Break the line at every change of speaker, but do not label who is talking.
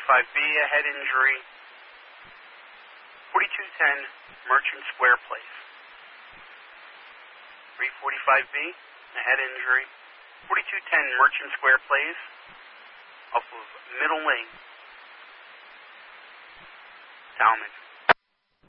345B, a head injury. 4210 Merchant Square Place. 345B, a head injury. 4210 Merchant Square Place, off of Middle Lane, Talmadge.